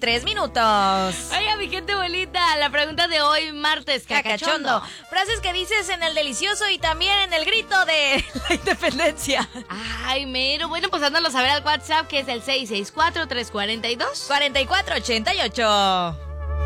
3 minutos. Oiga, mi gente bonita, la pregunta de hoy, martes cacachondo. Frases que dices en el delicioso y también en el grito de la independencia. Ay, mero. Bueno, pues hándalo saber al WhatsApp, que es el 664-342. 4488.